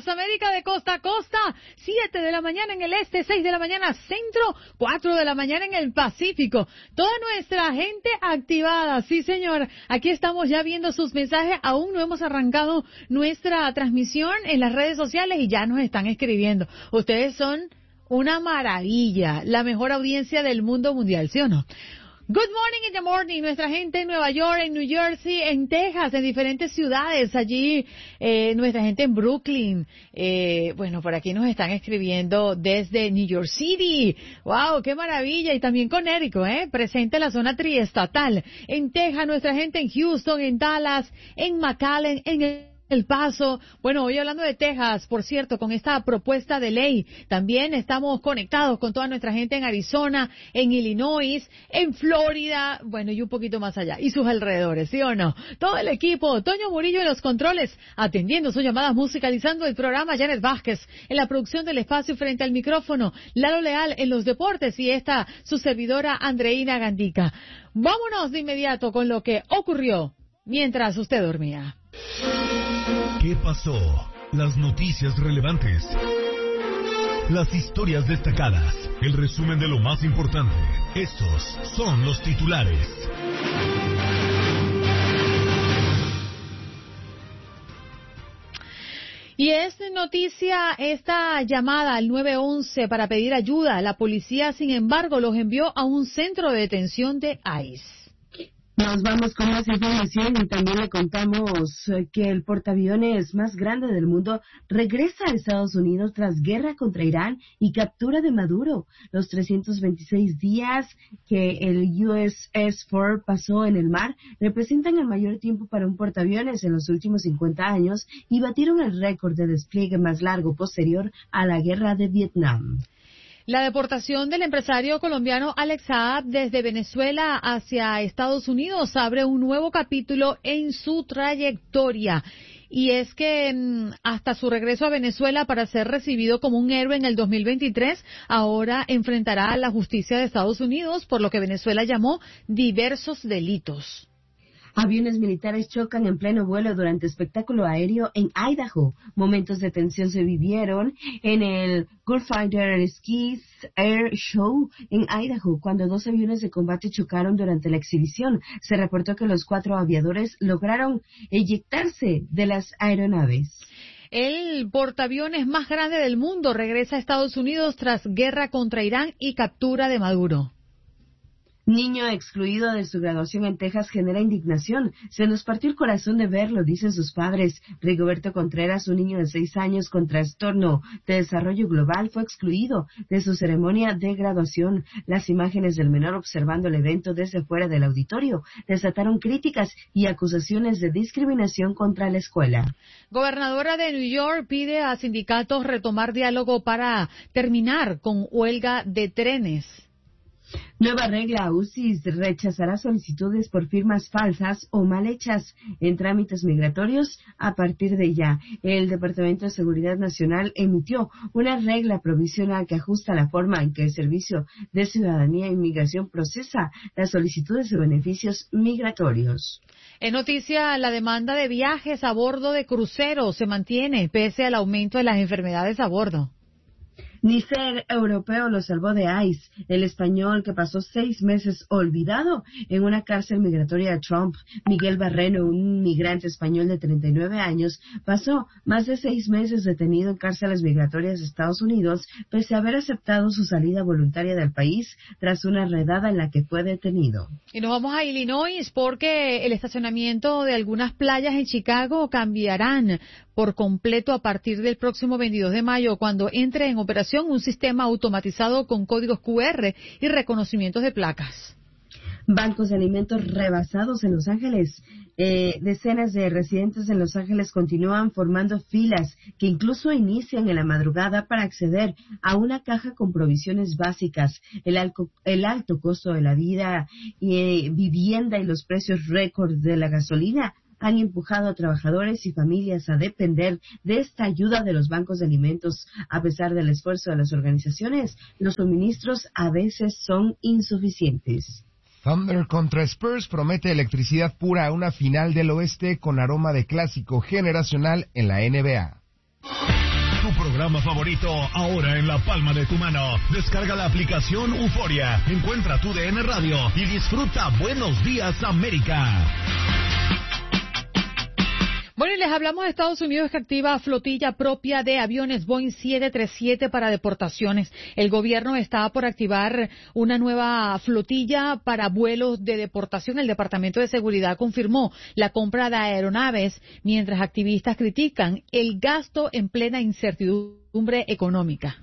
las Américas de costa a costa, 7 de la mañana en el este, 6 de la mañana centro, 4 de la mañana en el Pacífico. Toda nuestra gente activada, sí señor. Aquí estamos ya viendo sus mensajes, aún no hemos arrancado nuestra transmisión en las redes sociales y ya nos están escribiendo. Ustedes son una maravilla, la mejor audiencia del mundo mundial, ¿sí o no? Good morning in the morning, nuestra gente en Nueva York, en New Jersey, en Texas, en diferentes ciudades, allí nuestra gente en Brooklyn, bueno, por aquí nos están escribiendo desde New York City, wow, qué maravilla, y también Connecticut, presente en la zona triestatal, en Texas, nuestra gente en Houston, en Dallas, en McAllen, en El Paso. Bueno, hoy hablando de Texas, por cierto, con esta propuesta de ley, también estamos conectados con toda nuestra gente en Arizona, en Illinois, en Florida, bueno, y un poquito más allá, y sus alrededores, ¿sí o no? Todo el equipo, Toño Murillo en los controles, atendiendo sus llamadas, musicalizando el programa, Janet Vázquez en la producción del espacio frente al micrófono, Lalo Leal en los deportes y esta, su servidora Andreina Gandica. Vámonos de inmediato con lo que ocurrió mientras usted dormía. ¿Qué pasó? Las noticias relevantes. Las historias destacadas. El resumen de lo más importante. Estos son los titulares. Y es noticia esta llamada al 911 para pedir ayuda. La policía, sin embargo, los envió a un centro de detención de ICE. Nos vamos con más información y también le contamos que el portaaviones más grande del mundo regresa a Estados Unidos tras guerra contra Irán y captura de Maduro. Los 326 días que el USS Ford pasó en el mar representan el mayor tiempo para un portaaviones en los últimos 50 años y batieron el récord de despliegue más largo posterior a la guerra de Vietnam. La deportación del empresario colombiano Alex Saab desde Venezuela hacia Estados Unidos abre un nuevo capítulo en su trayectoria. Y es que hasta su regreso a Venezuela para ser recibido como un héroe en el 2023, ahora enfrentará a la justicia de Estados Unidos por lo que Venezuela llamó diversos delitos. Aviones militares chocan en pleno vuelo durante espectáculo aéreo en Idaho. Momentos de tensión se vivieron en el Gulfstream Ski Air Show en Idaho cuando dos aviones de combate chocaron durante la exhibición. Se reportó que los 4 aviadores lograron eyectarse de las aeronaves. El portaaviones más grande del mundo regresa a Estados Unidos tras guerra contra Irán y captura de Maduro. Niño excluido de su graduación en Texas genera indignación. Se nos partió el corazón de verlo, dicen sus padres. Rigoberto Contreras, un niño de 6 años con trastorno de desarrollo global, fue excluido de su ceremonia de graduación. Las imágenes del menor observando el evento desde fuera del auditorio desataron críticas y acusaciones de discriminación contra la escuela. Gobernadora de New York pide a sindicatos retomar diálogo para terminar con huelga de trenes. Nueva regla, UCIS rechazará solicitudes por firmas falsas o mal hechas en trámites migratorios a partir de ya. El Departamento de Seguridad Nacional emitió una regla provisional que ajusta la forma en que el Servicio de Ciudadanía e Inmigración procesa las solicitudes de beneficios migratorios. En noticia, la demanda de viajes a bordo de cruceros se mantiene pese al aumento de las enfermedades a bordo. Ni ser europeo lo salvó de ICE. El español que pasó 6 meses olvidado en una cárcel migratoria de Trump, Miguel Barreno, un migrante español de 39 años, pasó más de 6 meses detenido en cárceles migratorias de Estados Unidos, pese a haber aceptado su salida voluntaria del país tras una redada en la que fue detenido. Y nos vamos a Illinois porque el estacionamiento de algunas playas en Chicago cambiarán por completo a partir del próximo 22 de mayo, cuando entre en operación un sistema automatizado con códigos QR y reconocimientos de placas. Bancos de alimentos rebasados en Los Ángeles. Decenas de residentes en Los Ángeles continúan formando filas que incluso inician en la madrugada para acceder a una caja con provisiones básicas. El alto costo de la vida, vivienda y los precios récord de la gasolina han empujado a trabajadores y familias a depender de esta ayuda de los bancos de alimentos. A pesar del esfuerzo de las organizaciones, los suministros a veces son insuficientes. Thunder contra Spurs promete electricidad pura a una final del oeste con aroma de clásico generacional en la NBA. Tu programa favorito, ahora en la palma de tu mano. Descarga la aplicación Euforia, encuentra tu DN Radio y disfruta Buenos Días América. Bueno, y les hablamos de Estados Unidos, que activa flotilla propia de aviones Boeing 737 para deportaciones. El gobierno está por activar una nueva flotilla para vuelos de deportación. El Departamento de Seguridad confirmó la compra de aeronaves, mientras activistas critican el gasto en plena incertidumbre económica.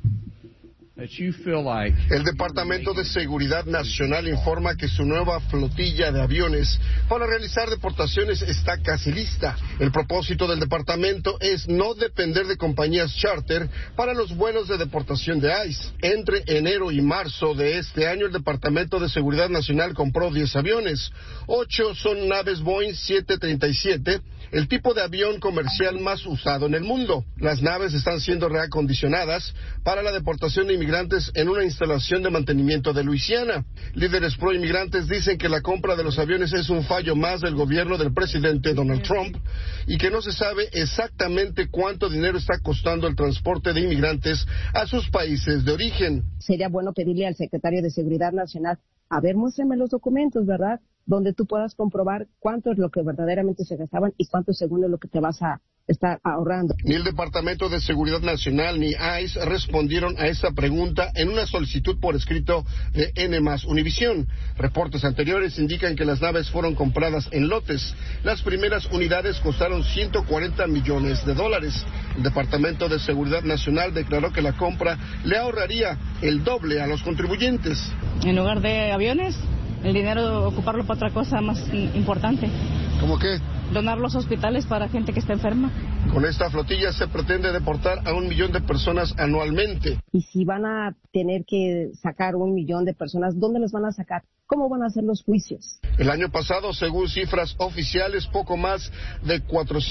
El Departamento de Seguridad Nacional informa que su nueva flotilla de aviones para realizar deportaciones está casi lista. El propósito del departamento es no depender de compañías charter para los vuelos de deportación de ICE. Entre enero y marzo de este año, el Departamento de Seguridad Nacional compró 10 aviones. 8 son naves Boeing 737, el tipo de avión comercial más usado en el mundo. Las naves están siendo reacondicionadas para la deportación de inmigrantes en una instalación de mantenimiento de Luisiana. Líderes pro-inmigrantes dicen que la compra de los aviones es un fallo más del gobierno del presidente Donald Trump y que no se sabe exactamente cuánto dinero está costando el transporte de inmigrantes a sus países de origen. Sería bueno pedirle al secretario de Seguridad Nacional, a ver, muéstrame los documentos, ¿verdad?, donde tú puedas comprobar cuánto es lo que verdaderamente se gastaban y cuánto según es lo que te vas a estar ahorrando. Ni el Departamento de Seguridad Nacional ni ICE respondieron a esta pregunta en una solicitud por escrito de N+ Univisión. Reportes anteriores indican que las naves fueron compradas en lotes. Las primeras unidades costaron $140 millones. El Departamento de Seguridad Nacional declaró que la compra le ahorraría el doble a los contribuyentes. En lugar de aviones, el dinero ocuparlo para otra cosa más importante. ¿Cómo qué? Donar los hospitales para gente que está enferma. Con esta flotilla se pretende deportar a 1 millón de personas anualmente. Y si van a tener que sacar 1 millón de personas, ¿dónde los van a sacar? ¿Cómo van a hacer los juicios? El año pasado, según cifras oficiales, poco más de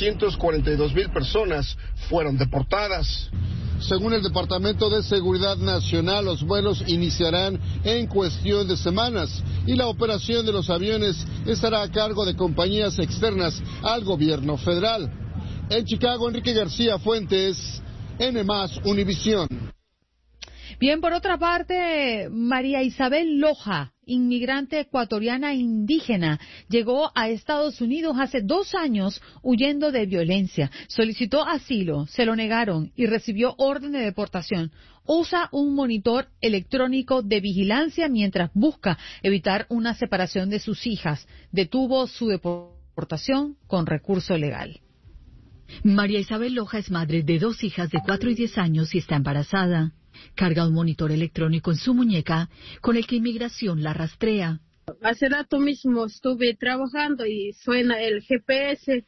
442,000 personas fueron deportadas. Según el Departamento de Seguridad Nacional, los vuelos iniciarán en cuestión de semanas y la operación de los aviones estará a cargo de compañías externas al gobierno federal. En Chicago, Enrique García Fuentes, N+ Univisión. Bien, por otra parte, María Isabel Loja, inmigrante ecuatoriana indígena, llegó a Estados Unidos hace 2 años huyendo de violencia. Solicitó asilo, se lo negaron y recibió orden de deportación. Usa un monitor electrónico de vigilancia mientras busca evitar una separación de sus hijas. Detuvo su deportación con recurso legal. María Isabel Loja es madre de 2 hijas de 4 y 10 años y está embarazada. Carga un monitor electrónico en su muñeca con el que inmigración la rastrea. Hace rato mismo estuve trabajando y suena el GPS,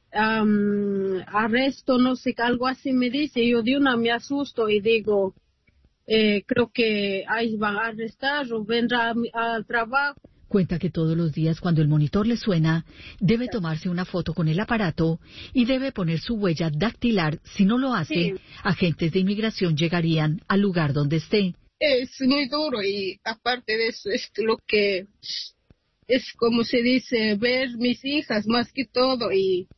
arresto, no sé, algo así me dice. Yo de una me asusto y digo, creo que ahí van a arrestar o vendrá al trabajo. Cuenta que todos los días cuando el monitor le suena, debe tomarse una foto con el aparato y debe poner su huella dactilar. Si no lo hace, sí, agentes de inmigración llegarían al lugar donde esté. Es muy duro y aparte de eso es lo que es, como se dice, ver mis hijas más que todo y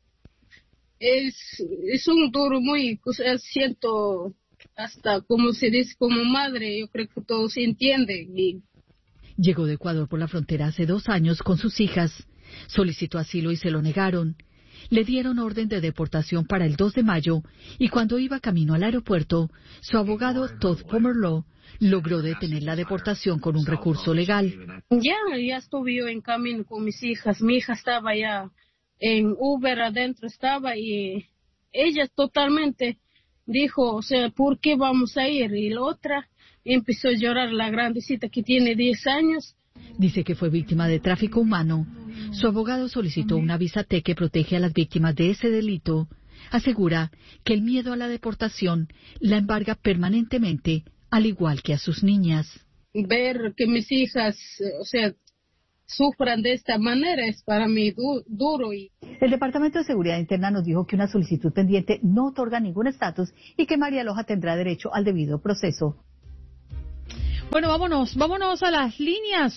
es un duro muy, o sea, siento hasta como se dice como madre, yo creo que todos entienden y llegó de Ecuador por la frontera hace 2 años con sus hijas. Solicitó asilo y se lo negaron. Le dieron orden de deportación para el 2 de mayo y cuando iba camino al aeropuerto, su abogado Todd Pomerleau logró detener la deportación con un recurso legal. Ya estuve yo en camino con mis hijas. Mi hija estaba ya en Uber adentro estaba y ella totalmente dijo, o sea, ¿por qué vamos a ir? Y la otra empezó a llorar, la grandecita que tiene 10 años. Dice que fue víctima de tráfico humano. Su abogado solicitó una visa T que protege a las víctimas de ese delito. Asegura que el miedo a la deportación la embarga permanentemente, al igual que a sus niñas. Ver que mis hijas, o sea, sufran de esta manera es para mí duro. El Departamento de Seguridad Interna nos dijo que una solicitud pendiente no otorga ningún estatus y que María Loja tendrá derecho al debido proceso. Bueno, vámonos a las líneas.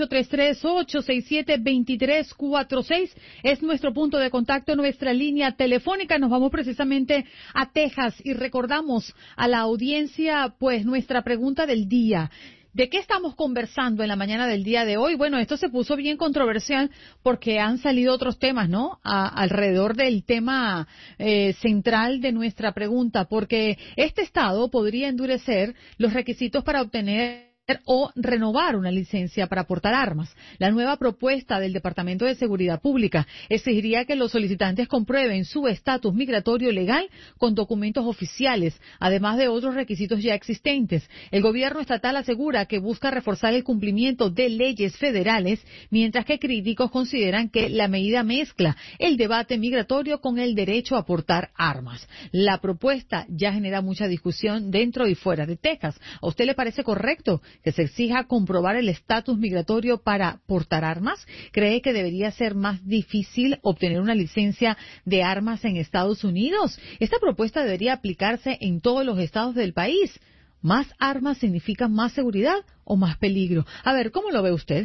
1-833-867-2346 es nuestro punto de contacto, nuestra línea telefónica. Nos vamos precisamente a Texas y recordamos a la audiencia, pues, nuestra pregunta del día. ¿De qué estamos conversando en la mañana del día de hoy? Bueno, esto se puso bien controversial porque han salido otros temas, ¿no? Alrededor del tema central de nuestra pregunta, porque este estado podría endurecer los requisitos para obtener o renovar una licencia para portar armas. La nueva propuesta del Departamento de Seguridad Pública exigiría que los solicitantes comprueben su estatus migratorio legal con documentos oficiales, además de otros requisitos ya existentes. El gobierno estatal asegura que busca reforzar el cumplimiento de leyes federales, mientras que críticos consideran que la medida mezcla el debate migratorio con el derecho a portar armas. La propuesta ya genera mucha discusión dentro y fuera de Texas. ¿A usted le parece correcto que se exija comprobar el estatus migratorio para portar armas? ¿Cree que debería ser más difícil obtener una licencia de armas en Estados Unidos? Esta propuesta debería aplicarse en todos los estados del país. ¿Más armas significan más seguridad o más peligro? A ver, ¿cómo lo ve usted?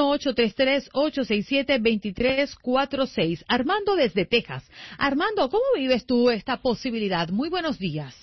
1-833-867-2346. Armando desde Texas. Armando, ¿cómo vives tú esta posibilidad? Muy buenos días.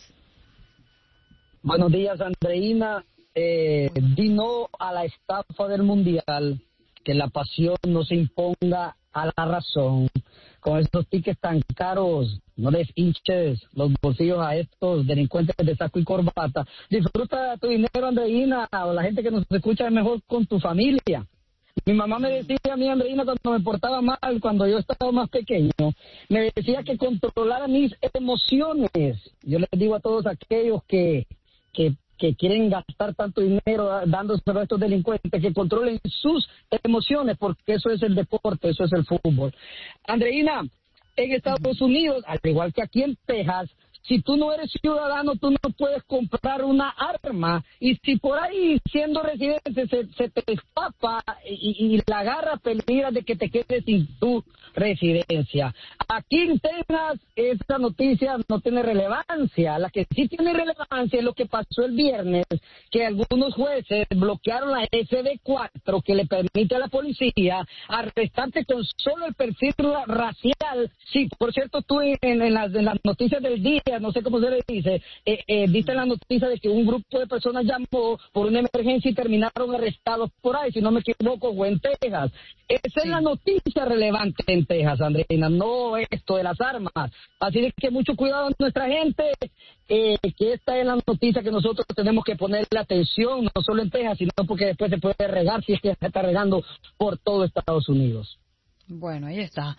Buenos días, Andreina. Di no a la estafa del mundial, que la pasión no se imponga a la razón. Con esos tickets tan caros, no les hinches los bolsillos a estos delincuentes de saco y corbata. Disfruta tu dinero, Andreina, o la gente que nos escucha es mejor con tu familia. Mi mamá me decía a mí, Andreina, cuando me portaba mal, cuando yo estaba más pequeño, me decía que controlara mis emociones. Yo les digo a todos aquellos que quieren gastar tanto dinero dándoselo a estos delincuentes, que controlen sus emociones, porque eso es el deporte, eso es el fútbol. Andreina, en Estados Unidos, al igual que aquí en Texas, si tú no eres ciudadano, tú no puedes comprar una arma, y si por ahí, siendo residente, se te escapa y la agarra, peligra de que te quedes sin tu residencia. Aquí en Texas, esta noticia no tiene relevancia. La que sí tiene relevancia es lo que pasó el viernes, que algunos jueces bloquearon la SD4, que le permite a la policía arrestarte con solo el perfil racial. Sí, por cierto, tú en las noticias del día, no sé cómo se le dice, viste la noticia de que un grupo de personas llamó por una emergencia y terminaron arrestados por ahí, si no me equivoco, o en Texas. Esa es la noticia relevante en Texas, Andreina, no esto de las armas. Así de que mucho cuidado a nuestra gente, que esta es la noticia que nosotros tenemos que ponerle atención, no solo en Texas, sino porque después se puede regar, si es que se está regando por todo Estados Unidos. Bueno, ahí está.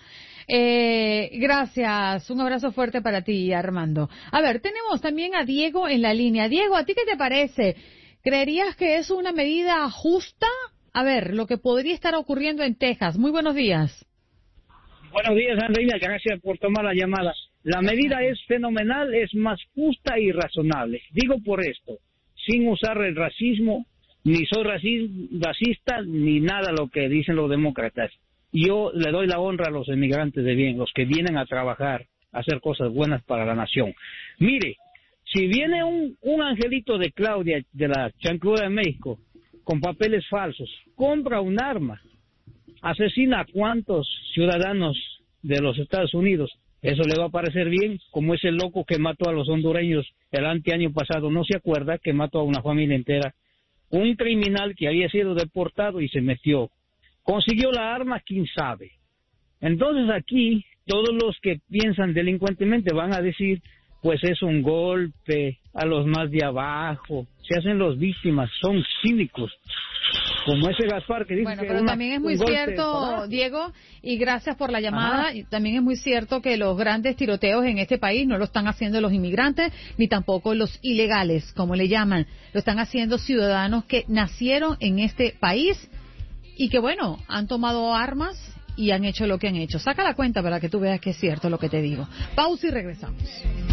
Gracias. Un abrazo fuerte para ti, Armando. A ver, tenemos también a Diego en la línea. Diego, ¿a ti qué te parece? ¿Creerías que es una medida justa? A ver, lo que podría estar ocurriendo en Texas. Muy buenos días. Buenos días, Andreina. Gracias por tomar la llamada. La medida es fenomenal, es más justa y razonable. Digo por esto, sin usar el racismo, ni soy racista, ni nada lo que dicen los demócratas. Yo le doy la honra a los inmigrantes de bien, los que vienen a trabajar, a hacer cosas buenas para la nación. Mire, si viene un angelito de Claudia, de la Chancluda de México, con papeles falsos, compra un arma, asesina a cuantos ciudadanos de los Estados Unidos, eso le va a parecer bien, como ese loco que mató a los hondureños el anteaño pasado, ¿no se acuerda? Que mató a una familia entera. Un criminal que había sido deportado y se metió. ¿Consiguió la arma? ¿Quién sabe? Entonces aquí, todos los que piensan delincuentemente van a decir, pues es un golpe a los más de abajo, se hacen los víctimas, son cínicos, como ese Gaspar que dice bueno, que pero también es muy cierto, Diego, y gracias por la llamada. Y también es muy cierto que los grandes tiroteos en este país no lo están haciendo los inmigrantes, ni tampoco los ilegales, como le llaman, lo están haciendo ciudadanos que nacieron en este país y que, bueno, han tomado armas y han hecho lo que han hecho. Saca la cuenta para que tú veas que es cierto lo que te digo. Pausa y regresamos.